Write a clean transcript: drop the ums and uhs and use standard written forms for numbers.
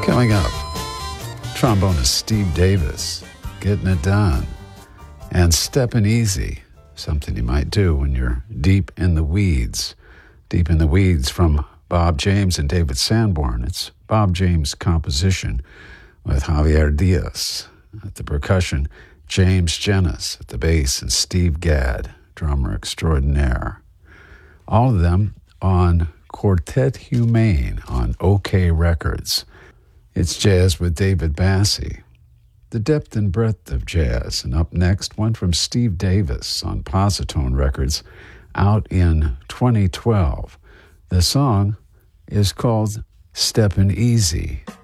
Coming up, trombonist Steve Davis, Getting It Done, and Steppin' Easy, something you might do when you're deep in the weeds. Deep in the Weeds from Bob James and David Sanborn. It's Bob James' composition with Javier Diaz at the percussion, James Jennis at the bass, and Steve Gadd, drummer extraordinaire. All of them on Quartet Humane on OK Records. It's jazz with David Bassie. The depth and breadth of jazz. And up next, one from Steve Davis on Positone Records, out in 2012. The song is called Steppin' Easy.